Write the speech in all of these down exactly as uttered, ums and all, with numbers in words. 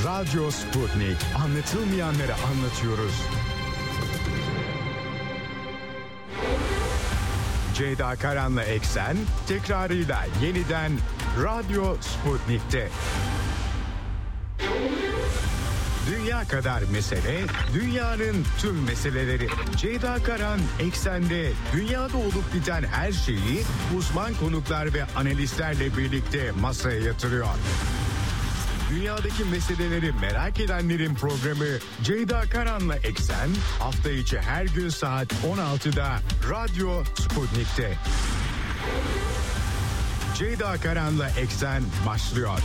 Radyo Sputnik. Anlatılmayanları anlatıyoruz. Ceyda Karan'la Eksen tekrarıyla yeniden Radyo Sputnik'te. Dünya kadar mesele, dünyanın tüm meseleleri. Ceyda Karan Eksen'de dünyada olup biten her şeyi uzman konuklar ve analistlerle birlikte masaya yatırıyor. Dünyadaki meseleleri merak edenlerin programı Ceyda Karan'la Eksen hafta içi her gün saat on altıda Radyo Sputnik'te. Ceyda Karan'la Eksen başlıyor.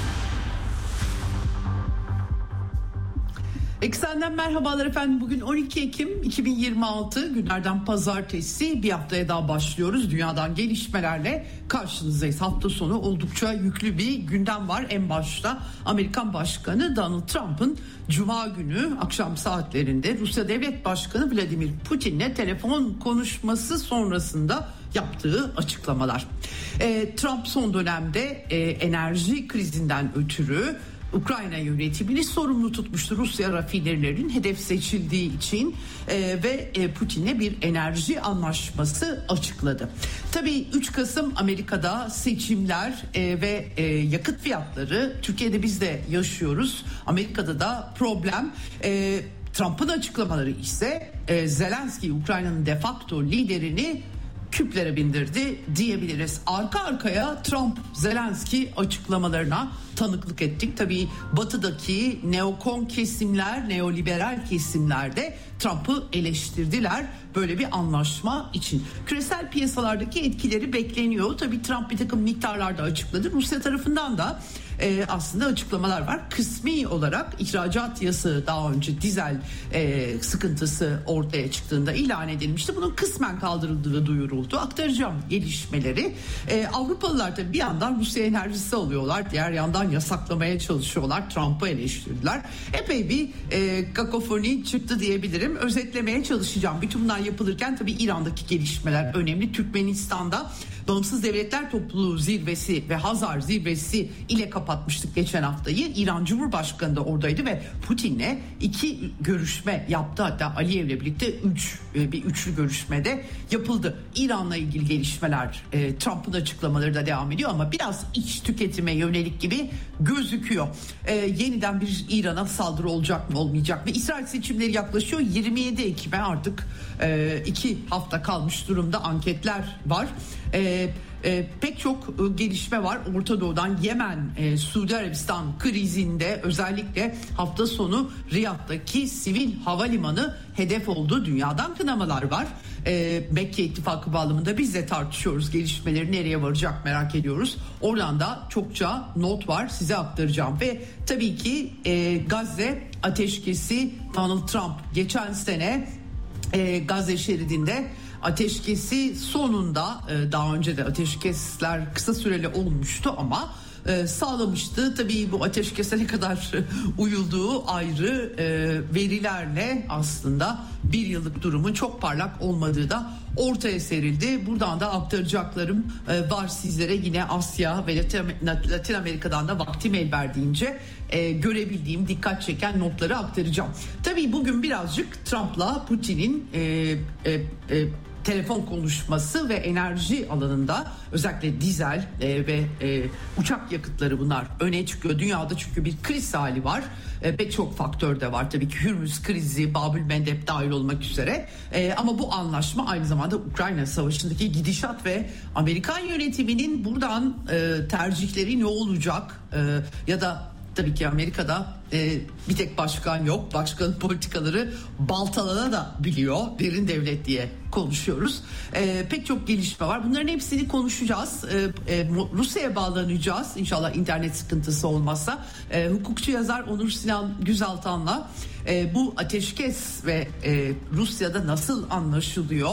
Eksen'den merhabalar efendim. Bugün on iki Ekim iki bin yirmi altı günlerden pazartesi, bir haftaya daha başlıyoruz. Dünyadan gelişmelerle karşınızdayız. Hafta sonu oldukça yüklü bir gündem var. En başta Amerikan Başkanı Donald Trump'ın Cuma günü akşam saatlerinde Rusya Devlet Başkanı Vladimir Putin'le telefon konuşması sonrasında yaptığı açıklamalar. E, Trump son dönemde e, enerji krizinden ötürü Ukrayna yönetimini sorumlu tutmuştu, Rusya rafinerilerinin hedef seçildiği için e, ve e, Putin'le bir enerji anlaşması açıkladı. Tabii üç Kasım Amerika'da seçimler e, ve e, yakıt fiyatları, Türkiye'de biz de yaşıyoruz, Amerika'da da problem. E, Trump'ın açıklamaları ise e, Zelenski, Ukrayna'nın de facto liderini küplere bindirdi diyebiliriz. Arka arkaya Trump-Zelenski açıklamalarına tanıklık ettik. Tabii batıdaki neokon kesimler, neoliberal kesimlerde Trump'ı eleştirdiler böyle bir anlaşma için. Küresel piyasalardaki etkileri bekleniyor. Tabii Trump bir takım miktarlarda açıkladı. Rusya tarafından da e, aslında açıklamalar var. Kısmi olarak ihracat yasağı daha önce dizel e, sıkıntısı ortaya çıktığında ilan edilmişti. Bunun kısmen kaldırıldığı duyuruldu. Aktaracağım gelişmeleri. E, Avrupalılar tabii bir yandan Rusya enerjisi alıyorlar. Diğer yandan yasaklamaya çalışıyorlar. Trump'ı eleştirdiler. Epey bir e, kakofoni çıktı diyebilirim. Özetlemeye çalışacağım. Bütün bunlar yapılırken tabii İran'daki gelişmeler önemli. Türkmenistan'da Bağımsız Devletler Topluluğu zirvesi ve Hazar zirvesi ile kapatmıştık geçen haftayı. İran Cumhurbaşkanı da oradaydı ve Putin'le iki görüşme yaptı. Hatta Aliyev'le birlikte üç bir üçlü görüşmede yapıldı. İran'la ilgili gelişmeler, e, Trump'ın açıklamaları da devam ediyor ama biraz iç tüketime yönelik gibi gözüküyor. E, yeniden bir İran'a saldırı olacak mı olmayacak mı? İsrail seçimleri yaklaşıyor. yirmi yedi Ekim'e artık e, iki hafta kalmış durumda, anketler var. E, e, pek çok e, gelişme var. Orta Doğu'dan Yemen, e, Suudi Arabistan krizinde özellikle hafta sonu Riyad'daki sivil havalimanı hedef oldu. Dünyadan kınamalar var. E, Mekke İttifakı bağlamında biz de tartışıyoruz. Gelişmeleri nereye varacak merak ediyoruz. Oradan da çokça not var, size aktaracağım. Ve tabii ki e, Gazze ateşkesi, Donald Trump geçen sene e, Gazze şeridinde ateşkesi sonunda, daha önce de ateşkesler kısa süreli olmuştu ama sağlamıştı. Tabii bu ateşkese ne kadar uyulduğu ayrı, verilerle aslında bir yıllık durumun çok parlak olmadığı da ortaya serildi. Buradan da aktaracaklarım var sizlere. Yine Asya ve Latin Amerika'dan da vaktim el verdiğince görebildiğim, dikkat çeken notları aktaracağım. Tabii bugün birazcık Trump'la Putin'in e, e, e, telefon konuşması ve enerji alanında özellikle dizel e, ve e, uçak yakıtları bunlar öne çıkıyor. Dünyada çünkü bir kriz hali var. E, pek çok faktör de var. Tabii ki Hürmüz krizi, Babül Mendeb dahil olmak üzere. E, ama bu anlaşma aynı zamanda Ukrayna Savaşı'ndaki gidişat ve Amerikan yönetiminin buradan e, tercihleri ne olacak? E, ya da tabii ki Amerika'da e, bir tek başkan yok. Başkanın politikaları baltalana da biliyor. Derin devlet diye konuşuyoruz. E, pek çok gelişme var. Bunların hepsini konuşacağız. E, e, Rusya'ya bağlanacağız. İnşallah internet sıkıntısı olmazsa. E, hukukçu yazar Onur Sinan Güzaltan'la e, bu ateşkes ve e, Rusya'da nasıl anlaşılıyor?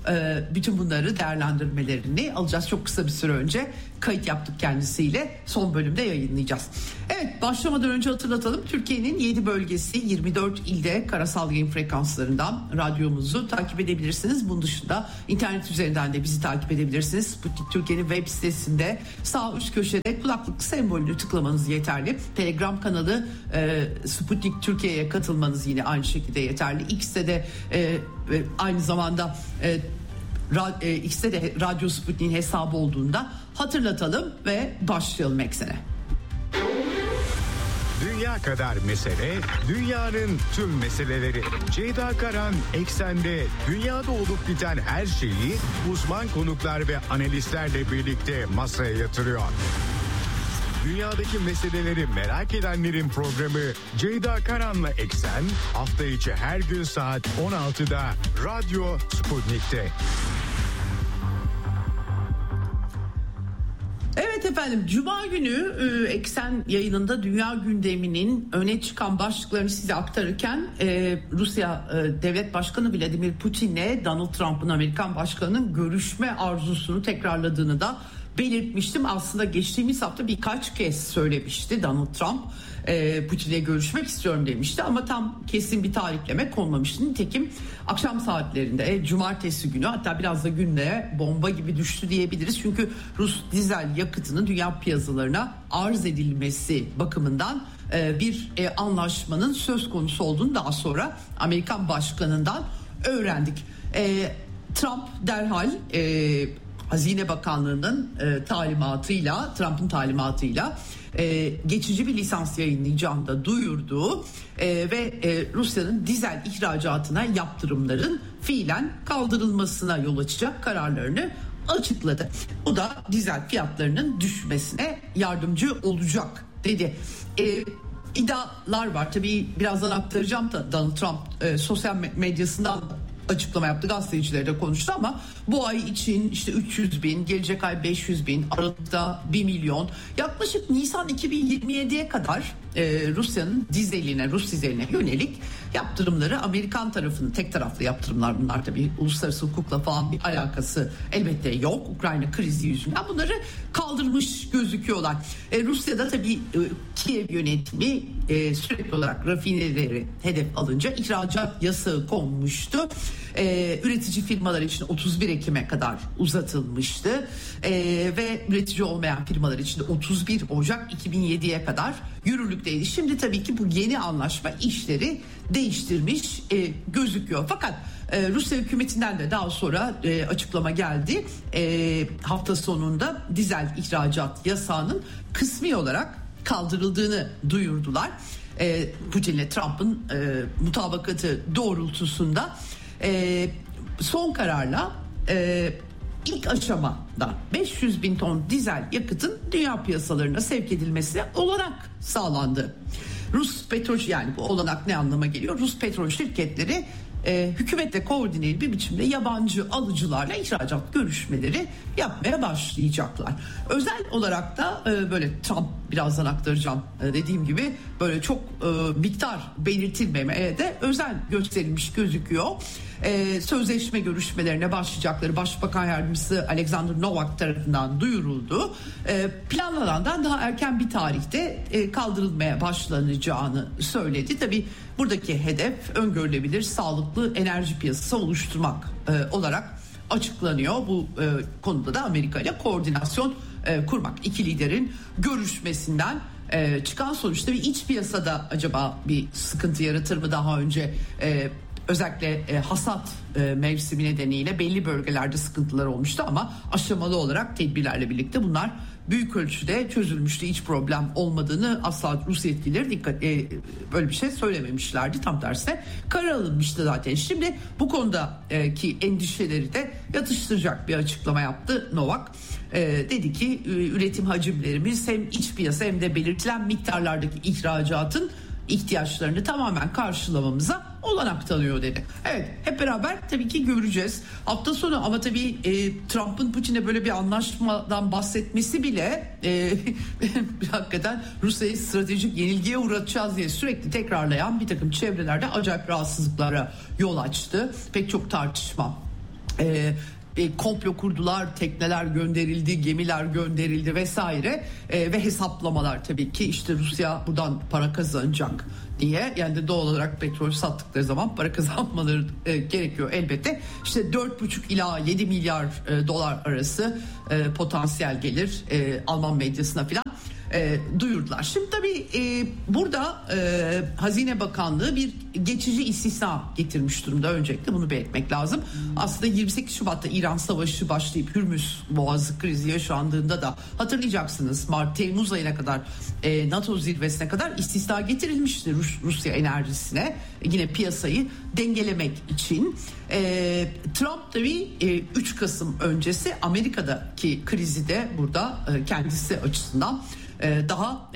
e, bütün bunları değerlendirmelerini alacağız. Çok kısa bir süre önce kayıt yaptık kendisiyle, son bölümde yayınlayacağız. Evet, başlamadan önce hatırlatalım, Türkiye'nin yedi bölgesi yirmi dört ilde karasal yayın frekanslarından radyomuzu takip edebilirsiniz. Bunun dışında internet üzerinden de bizi takip edebilirsiniz. Sputnik Türkiye'nin web sitesinde sağ üst köşede kulaklık sembolünü tıklamanız yeterli. Telegram kanalı e, Sputnik Türkiye'ye katılmanız yine aynı şekilde yeterli. X'te de e, aynı zamanda e, Ra- e, X'te de Radyo Sputnik'in hesabı olduğunda hatırlatalım ve başlayalım eksene. Dünya kadar mesele, dünyanın tüm meseleleri. Ceyda Karan Eksen'de dünyada olup biten her şeyi uzman konuklar ve analistlerle birlikte masaya yatırıyor. Dünyadaki meseleleri merak edenlerin programı Ceyda Karan'la Eksen hafta içi her gün saat on altıda Radyo Sputnik'te. Evet efendim, Cuma günü e, Eksen yayınında dünya gündeminin öne çıkan başlıklarını size aktarırken e, Rusya e, Devlet Başkanı Vladimir Putin'le Donald Trump'ın, Amerikan Başkanı'nın görüşme arzusunu tekrarladığını da belirtmiştim. Aslında geçtiğimiz hafta birkaç kez söylemişti Donald Trump. E, Putin'le görüşmek istiyorum demişti ama tam kesin bir tarihleme konmamıştı. Nitekim akşam saatlerinde e, cumartesi günü, hatta biraz da günlere bomba gibi düştü diyebiliriz. Çünkü Rus dizel yakıtının dünya piyasalarına arz edilmesi bakımından e, bir e, anlaşmanın söz konusu olduğunu daha sonra Amerikan Başkanı'ndan öğrendik. E, Trump derhal e, Hazine Bakanlığı'nın e, talimatıyla, Trump'ın talimatıyla e, geçici bir lisans yayınlayacağını da duyurdu e, ve e, Rusya'nın dizel ihracatına yaptırımların fiilen kaldırılmasına yol açacak kararlarını açıkladı. Bu da dizel fiyatlarının düşmesine yardımcı olacak dedi. E, iddialar var tabii, birazdan aktaracağım da Donald Trump e, sosyal medyasından açıklama yaptı, gazetecilere de konuştu ama bu ay için işte üç yüz bin, gelecek ay beş yüz bin, Aralık'ta bir milyon, yaklaşık Nisan iki bin yirmi yediye kadar e, Rusya'nın dizeline, Rus dizeline yönelik yaptırımları, Amerikan tarafının tek taraflı yaptırımlar bunlar, tabii uluslararası hukukla falan bir alakası elbette yok, Ukrayna krizi yüzünden bunları kaldırmış gözüküyorlar. E, Rusya'da tabii e, Kiev yönetimi e, sürekli olarak rafinerileri hedef alınca ihracat yasağı konmuştu. Ee, üretici firmalar için otuz bir Ekim'e kadar uzatılmıştı ee, ve üretici olmayan firmalar için de otuz bir Ocak iki bin yediye kadar yürürlükteydi. Şimdi tabii ki bu yeni anlaşma işleri değiştirmiş e, gözüküyor. Fakat e, Rusya hükümetinden de daha sonra e, açıklama geldi. E, hafta sonunda dizel ihracat yasağının kısmi olarak kaldırıldığını duyurdular. E, Putin'le Trump'ın e, mutabakatı doğrultusunda e, son kararla e, ilk aşamada beş yüz bin ton dizel yakıtın dünya piyasalarına sevk edilmesine olanak sağlandı. Rus petrol, yani bu olanak ne anlama geliyor? Rus petrol şirketleri e, hükümetle koordineli bir biçimde yabancı alıcılarla ihracat görüşmeleri yapmaya başlayacaklar. Özel olarak da e, böyle Trump, birazdan aktaracağım e, dediğim gibi, böyle çok e, miktar belirtilmemeye de özen gösterilmiş gözüküyor. E, sözleşme görüşmelerine başlayacakları Başbakan Yardımcısı Alexander Novak tarafından duyuruldu. E, planlanandan daha erken bir tarihte e, kaldırılmaya başlanacağını söyledi. Tabii buradaki hedef öngörülebilir sağlıklı enerji piyasası oluşturmak e, olarak açıklanıyor. Bu e, konuda da Amerika ile koordinasyon e, kurmak. İki liderin görüşmesinden e, çıkan sonuçta bir iç piyasada acaba bir sıkıntı yaratır mı? Daha önce e, özellikle e, hasat e, mevsimi nedeniyle belli bölgelerde sıkıntılar olmuştu ama aşamalı olarak tedbirlerle birlikte bunlar büyük ölçüde çözülmüştü. Hiç problem olmadığını asla Rus yetkilileri dikkat e, böyle bir şey söylememişlerdi. Tam tersine karar alınmıştı zaten. Şimdi bu konudaki endişeleri de yatıştıracak bir açıklama yaptı Novak. E, dedi ki üretim hacimlerimiz hem iç piyasa hem de belirtilen miktarlardaki ihracatın ihtiyaçlarını tamamen karşılamamıza olanak tanıyor dedi. Evet, hep beraber tabii ki göreceğiz. Hafta sonu ama tabii e, Trump'ın Putin'e böyle bir anlaşmadan bahsetmesi bile e, hakikaten Rusya'yı stratejik yenilgiye uğratacağız diye sürekli tekrarlayan bir takım çevrelerde acayip rahatsızlıklara yol açtı. Pek çok tartışma e, E, komplo kurdular, tekneler gönderildi, gemiler gönderildi vesaire e, ve hesaplamalar tabii ki işte Rusya buradan para kazanacak diye, yani de doğal olarak petrol sattıkları zaman para kazanmaları e, gerekiyor elbette. İşte dört buçuk ila yedi milyar e, dolar arası e, potansiyel gelir e, Alman medyasına filan E, duyurdular. Şimdi tabii e, burada e, Hazine Bakanlığı bir geçici istisna getirmiş durumda. Öncelikle bunu belirtmek lazım. Aslında yirmi sekiz Şubat'ta İran Savaşı başlayıp Hürmüz Boğazı krizi yaşandığında da hatırlayacaksınız Mart Temmuz ayına kadar e, NATO zirvesine kadar istisna getirilmişti Rus, Rusya enerjisine. E, yine piyasayı dengelemek için. E, Trump tabii e, üç Kasım öncesi Amerika'daki krizi de burada e, kendisi açısından daha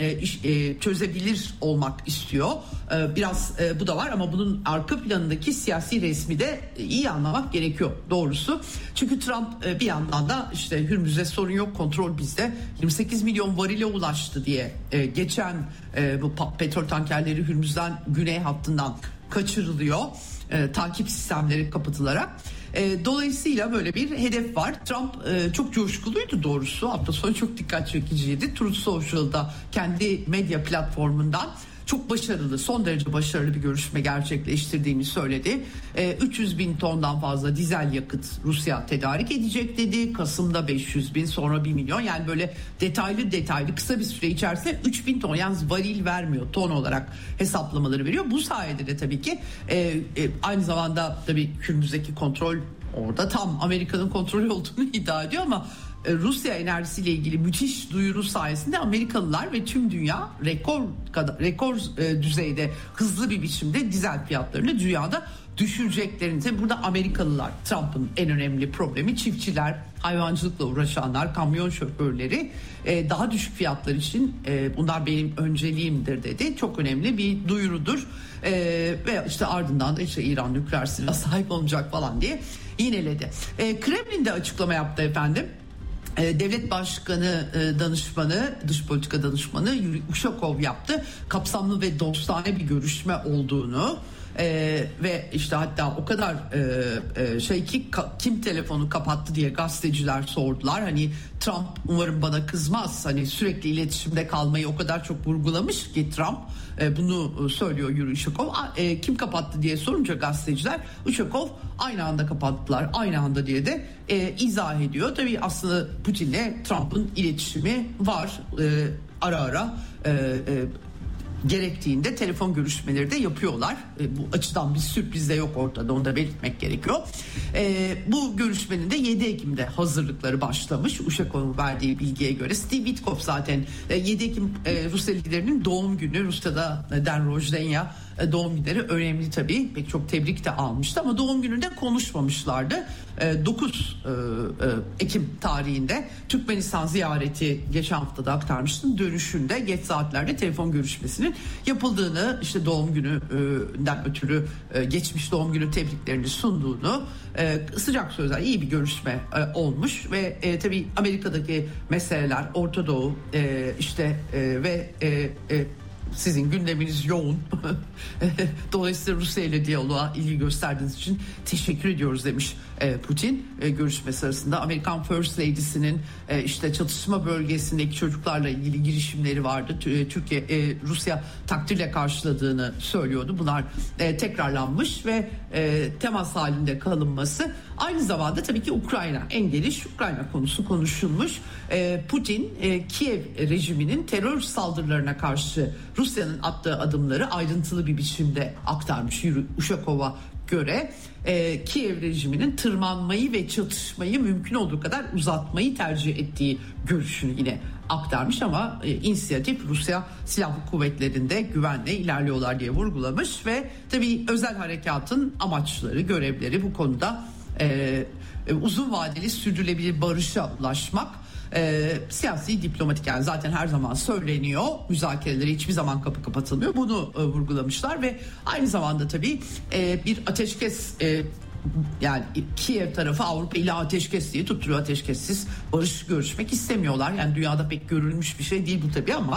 çözebilir olmak istiyor. Biraz bu da var ama bunun arka planındaki siyasi resmi de iyi anlamak gerekiyor doğrusu. Çünkü Trump bir yandan da işte Hürmüz'e sorun yok, kontrol bizde, yirmi sekiz milyon varile ulaştı diye geçen bu petrol tankerleri Hürmüz'den güney hattından kaçırılıyor. Takip sistemleri kapatılarak. E, dolayısıyla böyle bir hedef var. Trump e, çok coşkuluydu doğrusu. Hafta sonu çok dikkat çekiciydi. Truth Social'da kendi medya platformundan çok başarılı, son derece başarılı bir görüşme gerçekleştirdiğini söyledi. E, üç yüz bin tondan fazla dizel yakıt Rusya tedarik edecek dedi. Kasım'da beş yüz bin, sonra bir milyon. Yani böyle detaylı detaylı kısa bir süre içerisinde üç bin ton, yalnız varil vermiyor, ton olarak hesaplamaları veriyor. Bu sayede de tabii ki e, e, aynı zamanda tabii Hürmüz'deki kontrol orada tam Amerika'nın kontrolü olduğunu iddia ediyor ama Rusya enerjisiyle ilgili müthiş duyuru sayesinde Amerikalılar ve tüm dünya rekor kadar rekor e, düzeyde hızlı bir biçimde dizel fiyatlarını dünyada düşüreceklerini. Tabii burada Amerikalılar, Trump'ın en önemli problemi çiftçiler, hayvancılıkla uğraşanlar, kamyon şoförleri e, daha düşük fiyatlar için e, bunlar benim önceliğimdir dedi. Çok önemli bir duyurudur. E, ve işte ardından da işte İran nükleer silah sahip olacak falan diye yineledi. E, Kremlin de açıklama yaptı efendim. Devlet Başkanı danışmanı, dış politika danışmanı Yuri Ushakov yaptı. Kapsamlı ve dostane bir görüşme olduğunu Ee, ve işte hatta o kadar e, e, şey ki ka, kim telefonu kapattı diye gazeteciler sordular. Hani Trump umarım bana kızmaz, hani sürekli iletişimde kalmayı o kadar çok vurgulamış ki Trump e, bunu söylüyor Yuri Ushakov. E, kim kapattı diye sorunca gazeteciler, Ushakov aynı anda kapattılar, aynı anda diye de e, izah ediyor. Tabii aslında Putin'le Trump'ın iletişimi var, e, ara ara e, e, gerektiğinde telefon görüşmeleri de yapıyorlar. E, bu açıdan bir sürpriz de yok ortada, onu da belirtmek gerekiyor. E, bu görüşmenin de yedi Ekim'de hazırlıkları başlamış. Uşakov'un verdiği bilgiye göre Steve Witkoff zaten e, yedi Ekim e, Rusya liderinin doğum günü. Rusya'da e, Den Rojdenya e, doğum günleri önemli tabii. Pek çok tebrik de almıştı ama doğum gününde konuşmamışlardı. E, dokuz Ekim tarihinde Türkmenistan ziyareti geçen hafta da aktarmıştım. Dönüşünde geç saatlerde telefon görüşmesinin yapıldığını, işte doğum gününden ötürü geçmiş doğum günü tebriklerini sunduğunu, sıcak sözler, iyi bir görüşme olmuş ve tabii Amerika'daki meseleler, Orta Doğu işte ve sizin gündeminiz yoğun. Dolayısıyla Rusya ile diyaloğa ilgi gösterdiğiniz için teşekkür ediyoruz demiş Putin. Görüşme sırasında Amerikan First Lady'sinin işte çatışma bölgesindeki çocuklarla ilgili girişimleri vardı. Türkiye, Rusya takdirle karşıladığını söylüyordu. Bunlar tekrarlanmış ve temas halinde kalınması. Aynı zamanda tabii ki Ukrayna, en geniş Ukrayna konusu konuşulmuş. Putin, Kiev rejiminin terör saldırılarına karşı Rusya'nın attığı adımları ayrıntılı bir biçimde aktarmış Ushakov'a göre. E, Kiev rejiminin tırmanmayı ve çatışmayı mümkün olduğu kadar uzatmayı tercih ettiği görüşünü yine aktarmış ama e, inisiyatif Rusya Silahlı Kuvvetleri'nde güvenle ilerliyorlar diye vurgulamış ve tabii özel harekatın amaçları, görevleri bu konuda e, e, uzun vadeli sürdürülebilir barışa ulaşmak. E, siyasi diplomatik, yani zaten her zaman söyleniyor, müzakerelere hiçbir zaman kapı kapatılmıyor, bunu e, vurgulamışlar ve aynı zamanda tabii e, bir ateşkes, e, yani Kiev tarafı Avrupa ile ateşkes diye tutturuyor, ateşkessiz barış görüşmek istemiyorlar, yani dünyada pek görülmüş bir şey değil bu tabii ama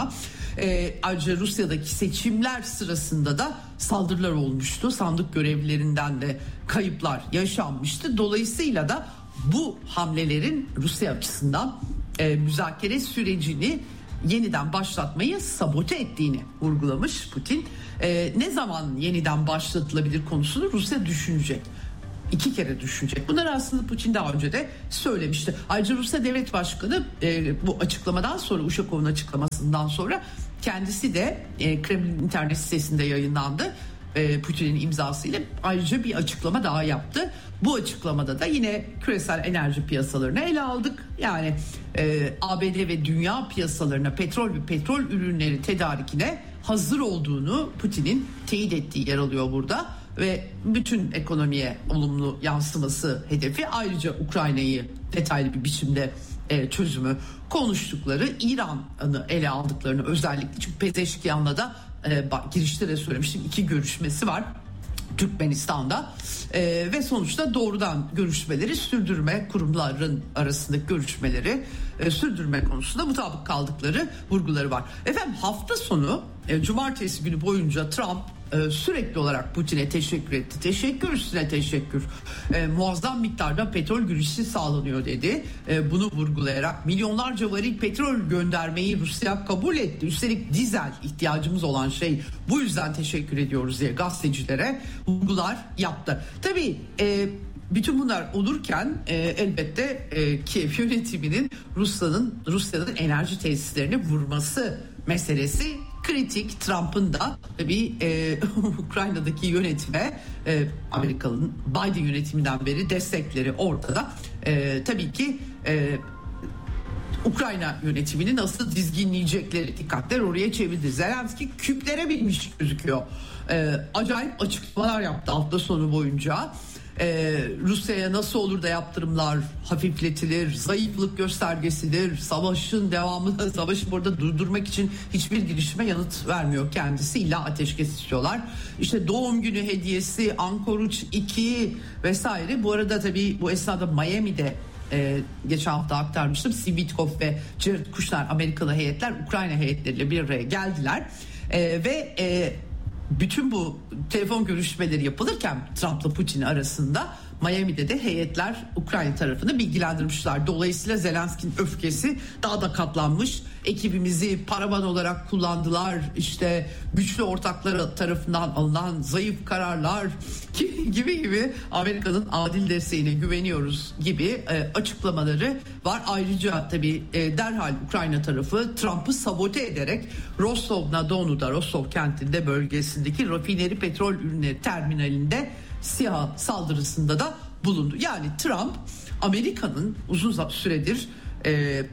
E, ayrıca Rusya'daki seçimler sırasında da saldırılar olmuştu. Sandık görevlilerinden de kayıplar yaşanmıştı. Dolayısıyla da bu hamlelerin Rusya açısından e, müzakere sürecini yeniden başlatmayı sabote ettiğini vurgulamış Putin. E, ne zaman yeniden başlatılabilir konusunu Rusya düşünecek. İki kere düşünecek. Bunları aslında Putin daha önce de söylemişti. Ayrıca Rusya Devlet Başkanı e, bu açıklamadan sonra, Uşakov'un açıklamasından sonra kendisi de e, Kremlin internet sitesinde yayınlandı. E, Putin'in imzasıyla ayrıca bir açıklama daha yaptı. Bu açıklamada da yine küresel enerji piyasalarını ele aldık. Yani e, A B D ve dünya piyasalarına petrol ve petrol ürünleri tedarikine hazır olduğunu Putin'in teyit ettiği yer alıyor burada. Ve bütün ekonomiye olumlu yansıması hedefi, ayrıca Ukrayna'yı detaylı bir biçimde e, çözümü konuştukları, İran'ı ele aldıklarını özellikle, çünkü Pezeşkiyan'la da e, girişte de söylemiştim, iki görüşmesi var Türkmenistan'da e, ve sonuçta doğrudan görüşmeleri sürdürme, kurumların arasındaki görüşmeleri e, sürdürme konusunda mutabık kaldıkları vurguları var. Efendim hafta sonu e, cumartesi günü boyunca Trump e, sürekli olarak Putin'e teşekkür etti. Teşekkür üstüne teşekkür. E, muazzam miktarda petrol girişi sağlanıyor dedi. E, bunu vurgulayarak milyonlarca varil petrol göndermeyi Rusya kabul etti. Üstelik dizel ihtiyacımız olan şey, bu yüzden teşekkür ediyoruz diye gazetecilere vurgular yaptı. Tabii e, bütün bunlar olurken e, elbette e, Kiev yönetiminin Rusya'nın Rusya'nın enerji tesislerini vurması meselesi kritik. Trump'ın da tabii e, Ukrayna'daki yönetime e, Amerika'nın Biden yönetiminden beri destekleri ortada. E, tabii ki e, Ukrayna yönetimini nasıl dizginleyecekleri, dikkatler oraya çevirdi. Zelenski küplere binmiş gözüküyor. E, acayip açıklamalar yaptı hafta sonu boyunca. Ee, Rusya'ya nasıl olur da yaptırımlar hafifletilir, zayıflık göstergesidir, savaşın devamını, savaşı burada durdurmak için hiçbir girişime yanıt vermiyor kendisi, illa ateşkes istiyorlar. İşte doğum günü hediyesi, Anchorage iki vesaire. Bu arada tabii bu esnada Miami'de e, geçen hafta aktarmıştım, Steve Witkoff ve Jared Kushner, Amerikalı heyetler Ukrayna heyetleriyle bir araya geldiler e, ve e, bütün bu telefon görüşmeleri yapılırken Trump'la Putin arasında Miami'de de heyetler Ukrayna tarafını bilgilendirmişler. Dolayısıyla Zelenski'nin öfkesi daha da katlanmış. Ekibimizi paravan olarak kullandılar. İşte güçlü ortakları tarafından alınan zayıf kararlar gibi gibi Amerika'nın adil desteğine güveniyoruz gibi e, açıklamaları var. Ayrıca tabii e, derhal Ukrayna tarafı Trump'ı sabote ederek Rostov-na-Donu'da, Rostov kentinde bölgesindeki rafineri petrol ürünleri terminalinde SİHA saldırısında da bulundu. Yani Trump Amerika'nın uzun süredir e,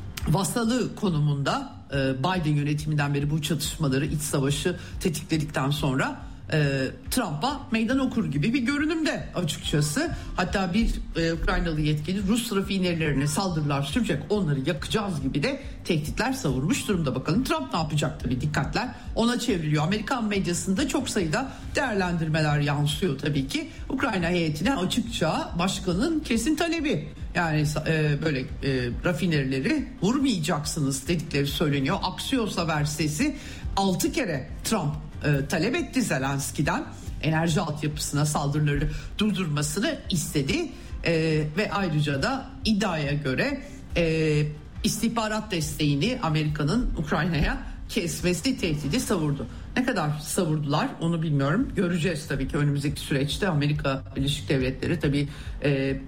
vasalı konumunda, e, Biden yönetiminden beri bu çatışmaları, iç savaşı tetikledikten sonra e, Trump'a meydan okur gibi bir görünümde açıkçası. Hatta bir e, Ukraynalı yetkili Rus rafinerilerine saldırılar sürecek, onları yakacağız gibi de tehditler savurmuş durumda. Bakalım Trump ne yapacak, tabii dikkatler ona çevriliyor. Amerikan medyasında çok sayıda değerlendirmeler yansıyor tabii ki. Ukrayna heyetine açıkça başkanın kesin talebi, yani e, böyle e, rafinerileri vurmayacaksınız dedikleri söyleniyor. Axios haber sitesi altı kere Trump e, talep etti Zelenski'den, enerji altyapısına saldırıları durdurmasını istedi e, ve ayrıca da iddiaya göre e, istihbarat desteğini Amerika'nın Ukrayna'ya kesmesi tehdidi savurdu. Ne kadar savurdular onu bilmiyorum. Göreceğiz tabii ki önümüzdeki süreçte. Amerika Birleşik Devletleri tabii e,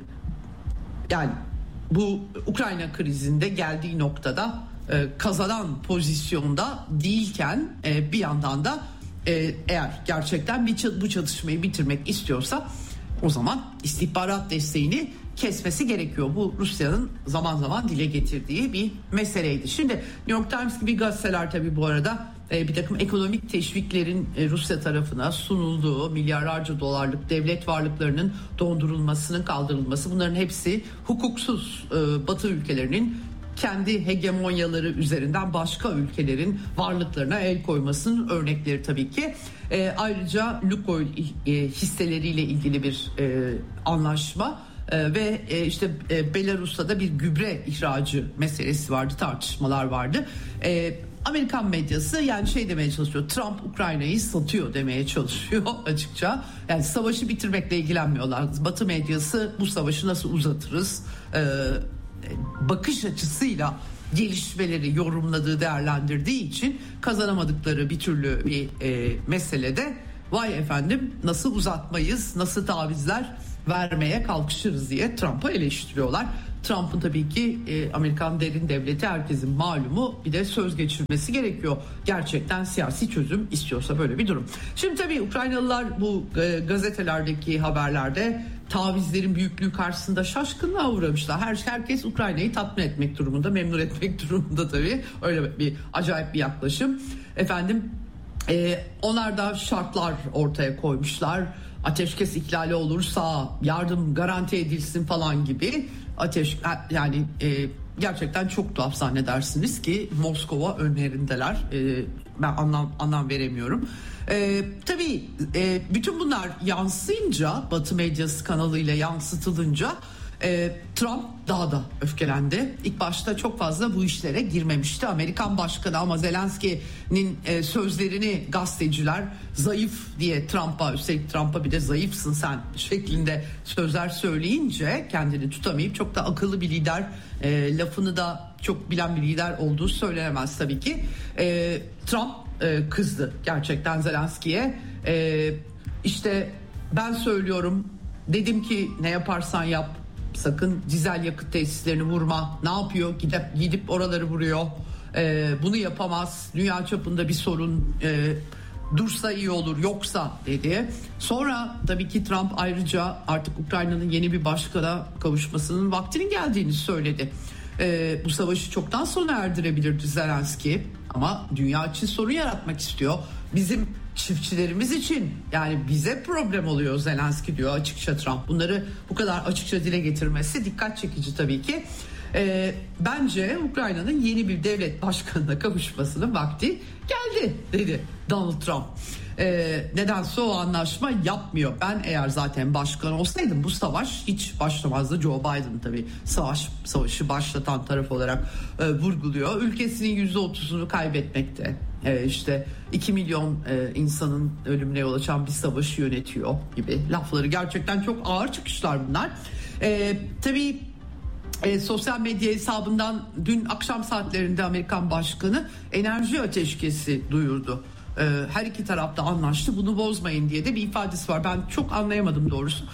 yani bu Ukrayna krizinde geldiği noktada e, kazanan pozisyonda değilken e, bir yandan da e, eğer gerçekten bir, bu çatışmayı bitirmek istiyorsa o zaman istihbarat desteğini kesmesi gerekiyor. Bu Rusya'nın zaman zaman dile getirdiği bir meseleydi. Şimdi New York Times gibi gazeteler tabii bu arada e, bir takım ekonomik teşviklerin e, Rusya tarafına sunulduğu, milyarlarca dolarlık devlet varlıklarının dondurulmasının, kaldırılması, bunların hepsi hukuksuz e, Batı ülkelerinin kendi hegemonyaları üzerinden başka ülkelerin varlıklarına el koymasının örnekleri tabii ki. E, ayrıca Lukoil e, hisseleriyle ilgili bir e, anlaşma e, ve e, işte e, Belarus'ta da bir gübre ihracı meselesi vardı, tartışmalar vardı. E, Amerikan medyası yani şey demeye çalışıyor, Trump Ukrayna'yı satıyor demeye çalışıyor açıkça. Yani savaşı bitirmekle ilgilenmiyorlar. Batı medyası bu savaşı nasıl uzatırız e, bakış açısıyla gelişmeleri yorumladığı, değerlendirdiği için kazanamadıkları bir türlü bir e, meselede vay efendim nasıl uzatmayız, nasıl tavizler vermeye kalkışırız diye Trump'ı eleştiriyorlar. Trump'ın tabii ki e, Amerikan derin devleti, herkesin malumu, bir de söz geçirmesi gerekiyor. Gerçekten siyasi çözüm istiyorsa böyle bir durum. Şimdi tabii Ukraynalılar bu e, gazetelerdeki haberlerde tavizlerin büyüklüğü karşısında şaşkınlığa uğramışlar. Her herkes Ukrayna'yı tatmin etmek durumunda, memnun etmek durumunda tabii. Öyle bir acayip bir yaklaşım. Efendim e, onlar da şartlar ortaya koymuşlar. Ateşkes ihlali olursa yardım garanti edilsin falan gibi. Ateş yani e, gerçekten çok tuhaf zannedersiniz ki Moskova önlerindeler. E, ben anlam anlam veremiyorum. E, tabii e, bütün bunlar yansıyınca, Batı medyası kanalıyla yansıtılınca e, Trump daha da öfkelendi. İlk başta çok fazla bu işlere girmemişti Amerikan başkanı, ama Zelenski'nin e, sözlerini gazeteciler zayıf diye Trump'a, üstelik Trump'a bir de zayıfsın sen şeklinde sözler söyleyince kendini tutamayıp, çok da akıllı bir lider, e, lafını da çok bilen bir lider olduğu söylenemez tabii ki. E, Trump e, kızdı gerçekten Zelenski'ye. E, işte ben söylüyorum, dedim ki ne yaparsan yap, sakın dizel yakıt tesislerini vurma. Ne yapıyor? Gidip gidip oraları vuruyor. Ee, bunu yapamaz. Dünya çapında bir sorun. Ee, dursa iyi olur. Yoksa dedi. Sonra tabii ki Trump ayrıca artık Ukrayna'nın yeni bir başkana kavuşmasının vaktinin geldiğini söyledi. Ee, bu savaşı çoktan sona erdirebilirdi Zelenski. Ama dünya için sorun yaratmak istiyor. Bizim çiftçilerimiz için, yani bize problem oluyor Zelenski diyor açıkça Trump. Bunları bu kadar açıkça dile getirmesi dikkat çekici tabii ki. Ee, bence Ukrayna'nın yeni bir devlet başkanına kavuşmasının vakti geldi dedi Donald Trump. Ee, nedense o anlaşma yapmıyor. Ben eğer zaten başkan olsaydım bu savaş hiç başlamazdı. Joe Biden tabii savaş savaşı başlatan taraf olarak e, vurguluyor. Ülkesinin yüzde otuzunu kaybetmekte. Ee, işte iki milyon e, insanın ölümüne yol açan bir savaşı yönetiyor gibi lafları, gerçekten çok ağır çıkışlar bunlar. Ee, tabii E, sosyal medya hesabından dün akşam saatlerinde Amerikan başkanı enerji ateşkesi duyurdu. E, her iki tarafta anlaştı, bunu bozmayın diye de bir ifadesi var. Ben çok anlayamadım doğrusu.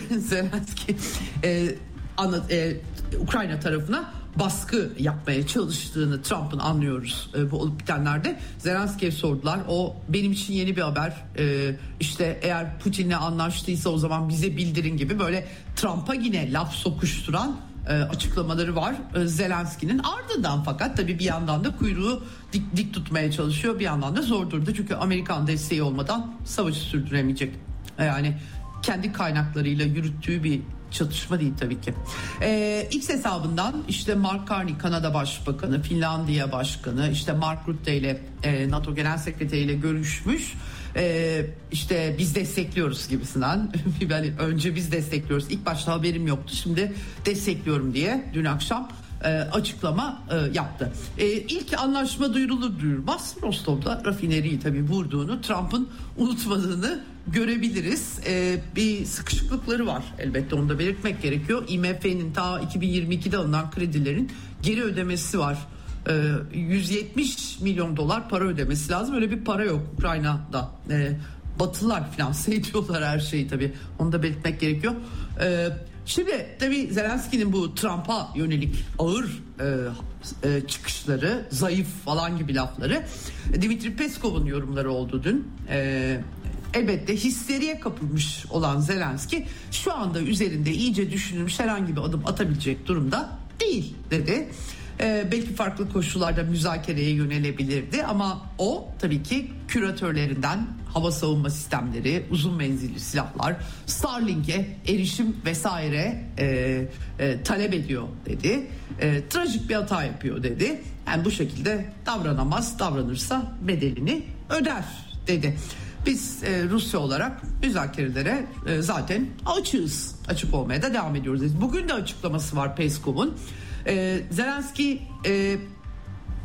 Zelenski e, anla, e, Ukrayna tarafına baskı yapmaya çalıştığını Trump'ın anlıyoruz e, bu olup bitenlerde. Zelenski'ye sordular. O benim için yeni bir haber. E, işte eğer Putin'le anlaştıysa o zaman bize bildirin gibi böyle Trump'a yine laf sokuşturan açıklamaları var Zelenski'nin. Ardından fakat tabii bir yandan da kuyruğu dik, dik tutmaya çalışıyor, bir yandan da zor durdu. Çünkü Amerikan desteği olmadan savaşı sürdüremeyecek. Yani kendi kaynaklarıyla yürüttüğü bir çatışma değil tabii ki. Ee, X hesabından işte Mark Carney Kanada Başbakanı, Finlandiya Başkanı, işte Mark Rutte ile e, NATO Genel Sekreteri ile görüşmüş. Ee, işte biz destekliyoruz gibisinden. Yani önce biz destekliyoruz. İlk başta haberim yoktu, şimdi destekliyorum diye dün akşam e, açıklama e, yaptı. E, ilk anlaşma duyurulur duyurmaz Rostov'da rafineriyi tabii vurduğunu, Trump'ın unutmadığını görebiliriz. E, bir sıkışıklıkları var elbette, onu da belirtmek gerekiyor. I M F'nin ta iki bin yirmi ikide alınan kredilerin geri ödemesi var. yüz yetmiş milyon dolar para ödemesi lazım. Öyle bir para yok Ukrayna'da. E, Batılılar finanse ediyorlar her şeyi tabii. Onu da belirtmek gerekiyor. E, şimdi tabii Zelenski'nin bu Trump'a yönelik ağır e, e, çıkışları, zayıf falan gibi lafları, Dmitri Peskov'un yorumları oldu dün. E, elbette histeriye kapılmış olan Zelenski şu anda üzerinde iyice düşünülmüş herhangi bir adım atabilecek durumda değil dedi. Ee, belki farklı koşullarda müzakereye yönelebilirdi ama o tabii ki küratörlerinden hava savunma sistemleri, uzun menzilli silahlar, Starlink'e erişim vesaire e, e, talep ediyor dedi. E, trajik bir hata yapıyor dedi. Yani bu şekilde davranamaz, davranırsa bedelini öder dedi. Biz e, Rusya olarak müzakerelere e, zaten açığız, açık olmaya da devam ediyoruz. Bugün de açıklaması var Peskov'un. Ee, Zelenski e,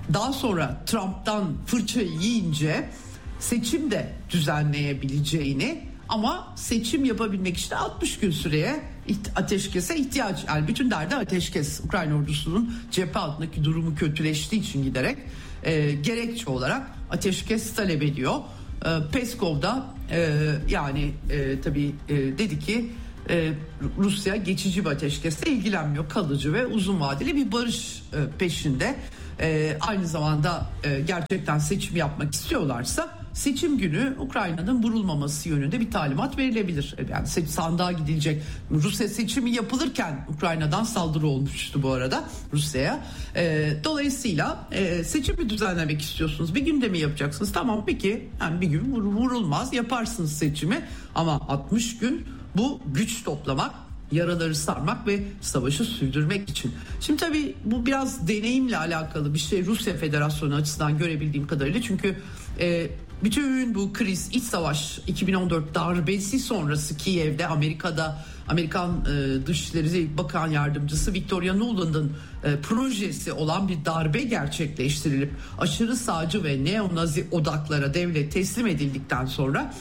daha sonra Trump'tan fırçayı yiyince seçim de düzenleyebileceğini, ama seçim yapabilmek için altmış gün süreye ateşkese ihtiyaç. Yani bütün derdi ateşkes. Ukrayna ordusunun cephe altındaki durumu kötüleştiği için giderek e, gerekçe olarak ateşkes talep ediyor. E, Peskov da e, yani e, tabii e, dedi ki e, Rusya geçici bir ateşkesle ilgilenmiyor. Kalıcı ve uzun vadeli bir barış e, peşinde. E, aynı zamanda e, gerçekten seçim yapmak istiyorlarsa seçim günü Ukrayna'nın vurulmaması yönünde bir talimat verilebilir. Yani sandığa gidilecek. Rusya seçimi yapılırken Ukrayna'dan saldırı olmuştu bu arada Rusya'ya. E, dolayısıyla e, seçimi düzenlemek istiyorsunuz. Bir günde mi yapacaksınız? Tamam, peki. Yani bir gün vur, vurulmaz, yaparsınız seçimi. Ama altmış gün bu güç toplamak, yaraları sarmak ve savaşı sürdürmek için. Şimdi tabii bu biraz deneyimle alakalı bir şey Rusya Federasyonu açısından görebildiğim kadarıyla. Çünkü e, bütün bu kriz, iç savaş, iki bin on dört darbesi sonrası Kiev'de, Amerika'da Amerikan e, Dışişleri Bakan Yardımcısı Victoria Nuland'ın e, projesi olan bir darbe gerçekleştirilip aşırı sağcı ve neonazi odaklara devlet teslim edildikten sonra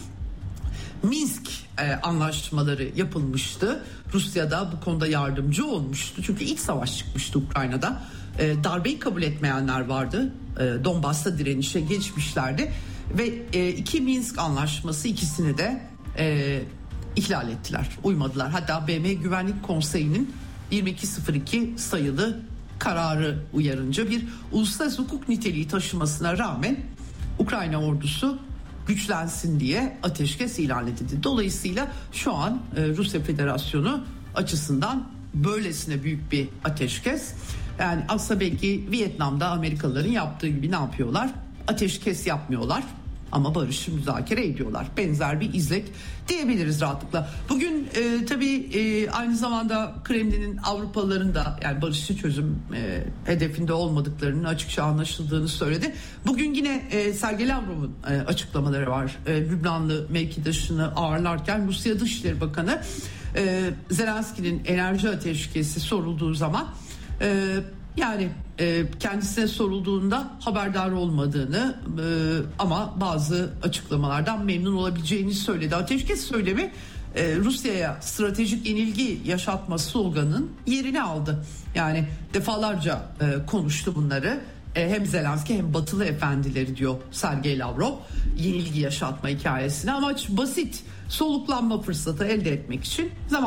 Minsk e, anlaşmaları yapılmıştı. Rusya da bu konuda yardımcı olmuştu. Çünkü iç savaş çıkmıştı Ukrayna'da. E, darbeyi kabul etmeyenler vardı. E, Donbas'ta direnişe geçmişlerdi. Ve e, iki Minsk anlaşması ikisini de e, ihlal ettiler. Uymadılar. Hatta B M Güvenlik Konseyi'nin yirmi iki sıfır iki sayılı kararı uyarınca bir uluslararası hukuk niteliği taşımasına rağmen Ukrayna ordusu güçlensin diye ateşkes ilan edildi. Dolayısıyla şu an e, Rusya Federasyonu açısından böylesine büyük bir ateşkes. Yani aslında belki Vietnam'da Amerikalıların yaptığı gibi ne yapıyorlar? Ateşkes yapmıyorlar ama barışı müzakere ediyorlar. Benzer bir izlek diyebiliriz rahatlıkla. Bugün e, tabii e, aynı zamanda Kremlin'in Avrupalıların da yani barışçı çözüm e, hedefinde olmadıklarının açıkça anlaşıldığını söyledi. Bugün yine e, Sergey Lavrov'un e, açıklamaları var. E, Lübnanlı mevkidaşını ağırlarken Rusya Dışişleri Bakanı e, Zelenski'nin enerji ateşkesi sorulduğu zaman e, yani e, kendisine sorulduğunda haberdar olmadığını e, ama bazı açıklamalardan memnun olabileceğini söyledi. Ateşkes söylemi e, Rusya'ya stratejik yenilgi yaşatma sloganının yerini aldı. Yani defalarca e, konuştu bunları. E, hem Zelenski hem Batılı efendileri diyor Sergey Lavrov yenilgi yaşatma hikayesine. Amaç basit, soluklanma fırsatı elde etmek için zaman